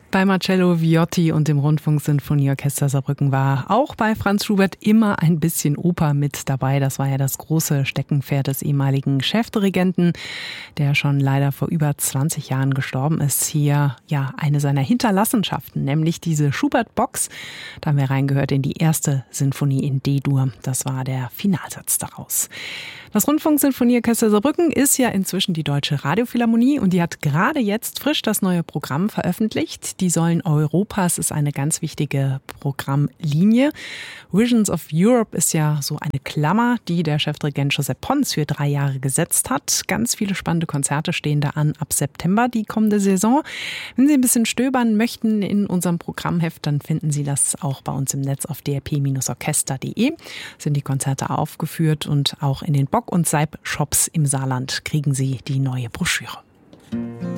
Bei Marcello Viotti und dem Rundfunksinfonieorchester Saarbrücken war auch bei Franz Schubert immer ein bisschen Oper mit dabei. Das war ja das große Steckenpferd des ehemaligen Chefdirigenten, der schon leider vor über 20 Jahren gestorben ist. Hier ja eine seiner Hinterlassenschaften, nämlich diese Schubert-Box. Da haben wir reingehört in die erste Sinfonie in D-Dur. Das war der Finalsatz daraus. Das Rundfunksinfonieorchester Saarbrücken ist ja inzwischen die Deutsche Radiophilharmonie und die hat gerade jetzt frisch das neue Programm veröffentlicht. Die Säulen Europas ist eine ganz wichtige Programmlinie. Visions of Europe ist ja so eine Klammer, die der Chefdirigent Josep Pons für 3 Jahre gesetzt hat. Ganz viele spannende Konzerte stehen da an ab September, die kommende Saison. Wenn Sie ein bisschen stöbern möchten in unserem Programmheft, dann finden Sie das auch bei uns im Netz auf drp-orchester.de. Sind die Konzerte aufgeführt und auch in den Bock- und Seib-Shops im Saarland kriegen Sie die neue Broschüre.